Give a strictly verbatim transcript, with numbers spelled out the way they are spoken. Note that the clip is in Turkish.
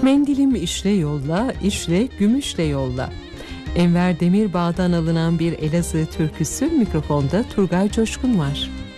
Mendilim işle yolla, işle gümüşle yolla. Enver Demirbağ'dan alınan bir Elazığ türküsü, mikrofonda Turgay Coşkun var.